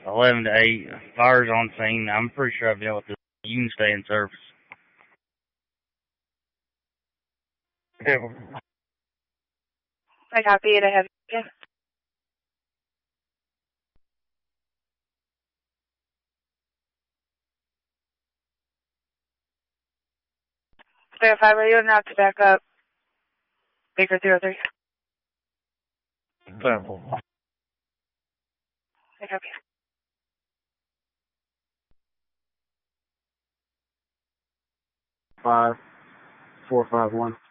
11 to 8. Fire's on scene. I'm pretty sure I've dealt with this. You can stay in service. I copy it. I have you. Verify radio now to back up. Baker 03. Sample. I copy. 5451.